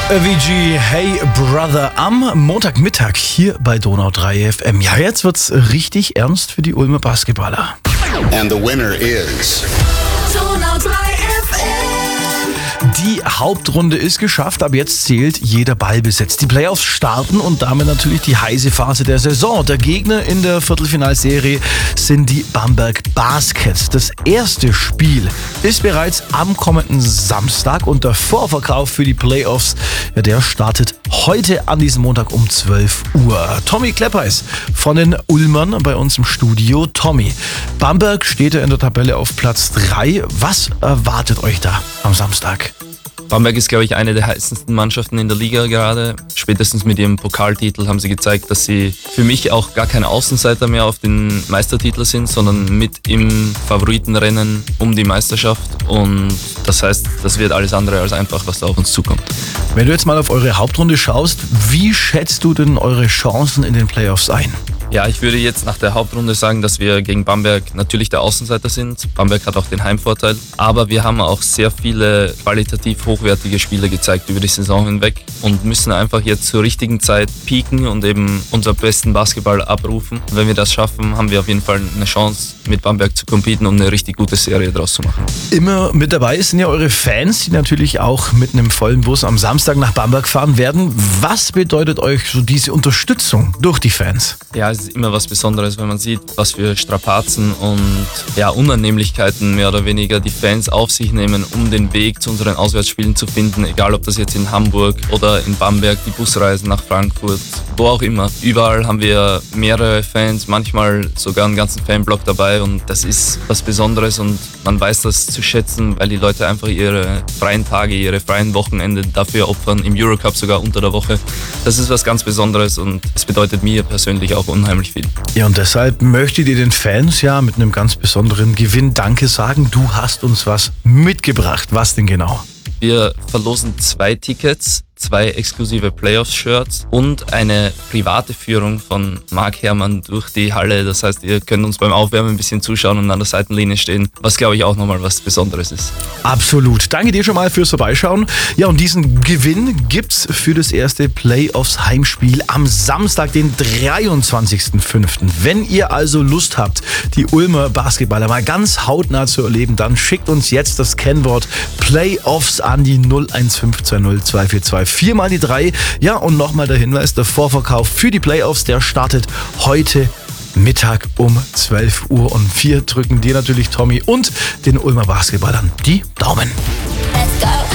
Avicii, Hey Brother, am Montagmittag hier bei Donau 3 FM. Ja, jetzt wird's richtig ernst für die Ulmer Basketballer. And the winner is Donau 3 FM. Die Hauptrunde ist geschafft, ab jetzt zählt jeder Ball besetzt. Die Playoffs starten und damit natürlich die heiße Phase der Saison. Der Gegner in der Viertelfinalserie sind die Bamberg Baskets. Das erste Spiel ist bereits am kommenden Samstag und der Vorverkauf für die Playoffs, ja, der startet heute an diesem Montag um 12 Uhr. Tommy Kleppeis von den Ulmern bei uns im Studio. Tommy, Bamberg steht ja in der Tabelle auf Platz 3. Was erwartet euch da am Samstag? Bamberg ist, glaube ich, eine der heißesten Mannschaften in der Liga gerade. Spätestens mit ihrem Pokaltitel haben sie gezeigt, dass sie für mich auch gar kein Außenseiter mehr auf den Meistertitel sind, sondern mit im Favoritenrennen um die Meisterschaft. Und das heißt, das wird alles andere als einfach, was da auf uns zukommt. Wenn du jetzt mal auf eure Hauptrunde schaust, wie schätzt du denn eure Chancen in den Playoffs ein? Ja, ich würde jetzt nach der Hauptrunde sagen, dass wir gegen Bamberg natürlich der Außenseiter sind. Bamberg hat auch den Heimvorteil. Aber wir haben auch sehr viele qualitativ hochwertige Spiele gezeigt über die Saison hinweg und müssen einfach jetzt zur richtigen Zeit peaken und eben unseren besten Basketball abrufen. Und wenn wir das schaffen, haben wir auf jeden Fall eine Chance, mit Bamberg zu competen und eine richtig gute Serie draus zu machen. Immer mit dabei sind ja eure Fans, die natürlich auch mit einem vollen Bus am Samstag nach Bamberg fahren werden. Was bedeutet euch so diese Unterstützung durch die Fans? Ja, es ist immer was Besonderes, wenn man sieht, was für Strapazen und Unannehmlichkeiten mehr oder weniger die Fans auf sich nehmen, um den Weg zu unseren Auswärtsspielen zu finden. Egal, ob das jetzt in Hamburg oder in Bamberg, die Busreisen nach Frankfurt, wo auch immer. Überall haben wir mehrere Fans, manchmal sogar einen ganzen Fanblock dabei und das ist was Besonderes und man weiß das zu schätzen, weil die Leute einfach ihre freien Tage, ihre freien Wochenende dafür opfern, im Eurocup sogar unter der Woche. Das ist was ganz Besonderes und es bedeutet mir persönlich auch unheimlich viel. Ja, und deshalb möchtet ihr den Fans ja mit einem ganz besonderen Gewinn Danke sagen. Du hast uns was mitgebracht. Was denn genau? Wir verlosen 2 Tickets, 2 exklusive Playoffs-Shirts und eine private Führung von Marc Herrmann durch die Halle. Das heißt, ihr könnt uns beim Aufwärmen ein bisschen zuschauen und an der Seitenlinie stehen, was, glaube ich, auch nochmal was Besonderes ist. Absolut. Danke dir schon mal fürs Vorbeischauen. Ja, und diesen Gewinn gibt's für das erste Playoffs-Heimspiel am Samstag, den 23.05. Wenn ihr also Lust habt, die Ulmer Basketballer mal ganz hautnah zu erleben, dann schickt uns jetzt das Kennwort Playoffs an die 01520 242 4 mal die 3. Ja, und nochmal der Hinweis, der Vorverkauf für die Playoffs, der startet heute Mittag um 12 Uhr. Und wir drücken dir natürlich, Tommy, und den Ulmer Basketballern die Daumen. Let's go.